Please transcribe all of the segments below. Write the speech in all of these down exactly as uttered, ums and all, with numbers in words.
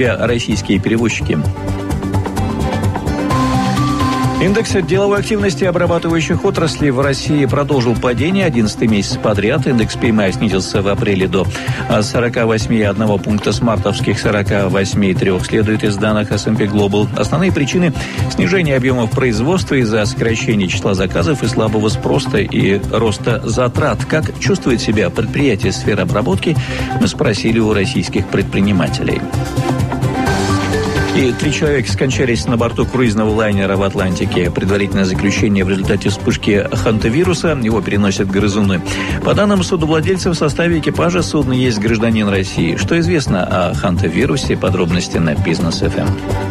Российские перевозчики. Индекс деловой активности обрабатывающих отраслей в России продолжил падение одиннадцатый месяц подряд. Индекс пи эм ай снизился в апреле до сорок восемь целых одного пункта с мартовских сорок восемь целых трёх, следует из данных эс энд пи Global. Основные причины – снижение объемов производства из-за сокращения числа заказов и слабого спроса и роста затрат. Как чувствует себя предприятие сферы обработки, мы спросили у российских предпринимателей. И три человека скончались на борту круизного лайнера в Атлантике. Предварительное заключение: в результате вспышки хантавируса его переносят грызуны. По данным судовладельцев, в составе экипажа судна есть гражданин России. Что известно о хантавирусе? Подробности на Бизнес эф эм.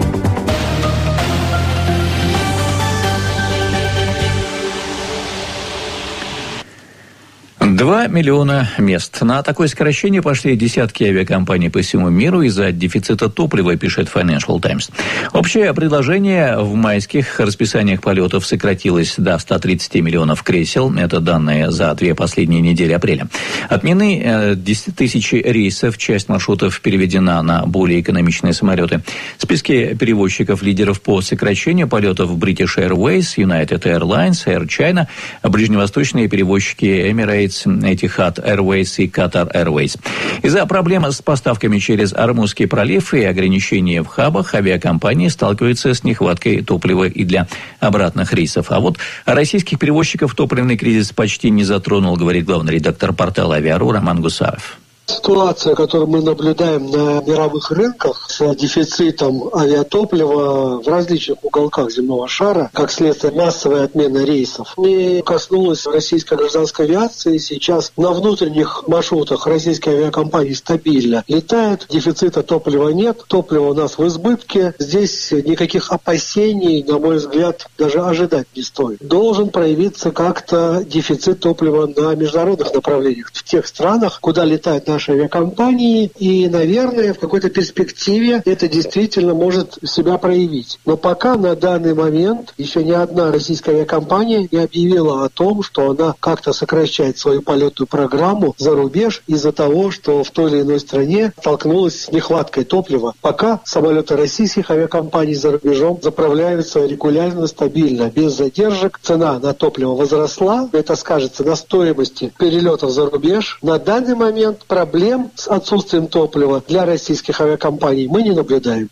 Два миллиона мест. На такое сокращение пошли десятки авиакомпаний по всему миру из-за дефицита топлива, пишет Financial Times. Общее предложение в майских расписаниях полетов сократилось до ста тридцати миллионов кресел. Это данные за две последние недели апреля. Отменены десять тысяч рейсов, часть маршрутов переведена на более экономичные самолеты. В списке перевозчиков-лидеров по сокращению полетов British Airways, United Airlines, Air China, ближневосточные перевозчики Emirates, Etihad Airways и Qatar Airways. Из-за проблем с поставками через Ормузский пролив и ограничений в хабах авиакомпании сталкиваются с нехваткой топлива и для обратных рейсов. А вот российских перевозчиков топливный кризис почти не затронул, говорит главный редактор портала Авиару Роман Гусаров. Ситуация, которую мы наблюдаем на мировых рынках с дефицитом авиатоплива в различных уголках земного шара, как следствие массовой отмены рейсов, не коснулась российской гражданской авиации. Сейчас на внутренних маршрутах российские авиакомпании стабильно летают, дефицита топлива нет, топливо у нас в избытке. Здесь никаких опасений, на мой взгляд, даже ожидать не стоит. Должен проявиться как-то дефицит топлива на международных направлениях, в тех странах, куда летают наши авиакомпании, и, наверное, в какой-то перспективе это действительно может себя проявить. Но пока на данный момент еще ни одна российская авиакомпания не объявила о том, что она как-то сокращает свою полетную программу за рубеж из-за того, что в той или иной стране столкнулась с нехваткой топлива. Пока самолеты российских авиакомпаний за рубежом заправляются регулярно, стабильно, без задержек. Цена на топливо возросла, это скажется на стоимости перелетов за рубеж. На данный момент проблема Проблем с отсутствием топлива для российских авиакомпаний мы не наблюдаем.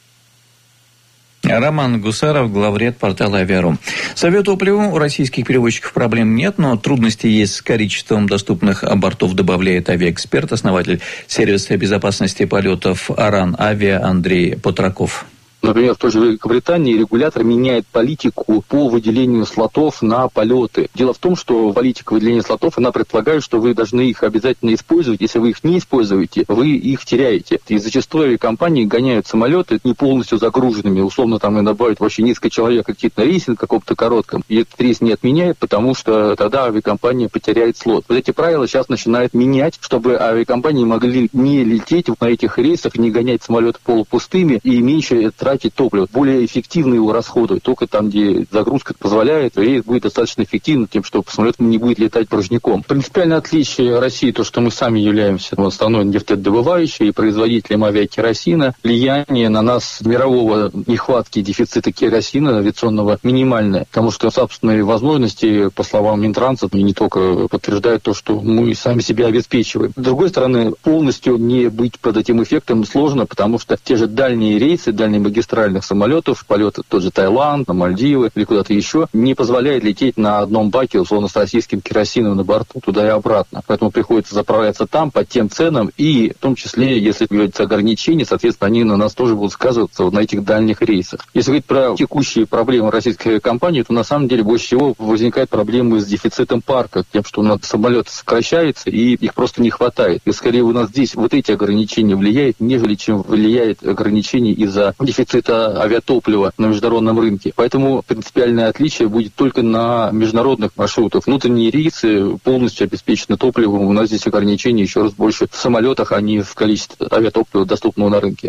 Роман Гусаров, главред портала Авиару. Совет топливу у российских перевозчиков проблем нет, но трудности есть с количеством доступных бортов, добавляет авиаэксперт, основатель сервиса безопасности полетов Аран Авиа Андрей Потраков. Например, в той же Великобритании регулятор меняет политику по выделению слотов на полеты. Дело в том, что политика выделения слотов, она предполагает, что вы должны их обязательно использовать. Если вы их не используете, вы их теряете. И зачастую авиакомпании гоняют самолеты не полностью загруженными. Условно, там и добавить вообще несколько человек какие-то на рейсе, на каком-то коротком. И этот рейс не отменяет, потому что тогда авиакомпания потеряет слот. Вот эти правила сейчас начинают менять, чтобы авиакомпании могли не лететь на этих рейсах, не гонять самолеты полупустыми и меньше тратить топливо, более эффективно его расходовать. Только там, где загрузка позволяет, рейс будет достаточно эффективным, тем, что самолет не будет летать порожняком. Принципиальное отличие России, то, что мы сами являемся основной нефтедобывающей и производителем авиакеросина, влияние на нас мирового нехватки дефицита керосина авиационного минимальное, потому что собственные возможности, по словам Минтранса, не только подтверждают то, что мы сами себя обеспечиваем. С другой стороны, полностью не быть под этим эффектом сложно, потому что те же дальние рейсы, дальние магистральные самолетов, полеты тот же Таиланд, на Мальдивы или куда-то еще, не позволяет лететь на одном баке, условно, с российским керосином на борту туда и обратно. Поэтому приходится заправляться там по тем ценам, и в том числе, если говорится ограничения, соответственно, они на нас тоже будут сказываться вот на этих дальних рейсах. Если говорить про текущие проблемы российской авиакомпании, то на самом деле больше всего возникают проблемы с дефицитом парка, тем, что у нас самолеты сокращаются, и их просто не хватает. И скорее у нас здесь вот эти ограничения влияют, нежели чем влияет ограничение из-за дефицита авиатоплива на международном рынке. Поэтому принципиальное отличие будет только на международных маршрутах. Внутренние рейсы полностью обеспечены топливом. У нас здесь ограничения еще раз больше в самолетах, а не в количестве авиатоплива, доступного на рынке.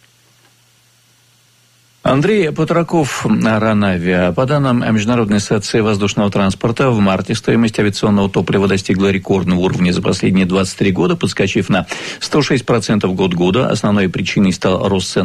Андрей Потраков, Аран Авиа. По данным Международной ассоциации воздушного транспорта, в марте стоимость авиационного топлива достигла рекордного уровня за последние двадцать три года, подскочив на сто шесть процентов год года. Основной причиной стал рост цен